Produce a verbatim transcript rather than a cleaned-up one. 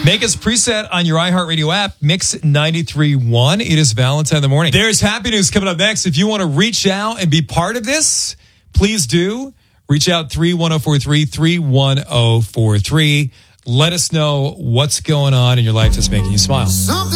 Make us preset on your iHeartRadio app, Mix ninety-three point one. It is Valentine in the morning. There's happy news coming up next. If you want to reach out and be part of this, please do. Reach out three one zero four three, three one zero four three. Let us know what's going on in your life that's making you smile. Something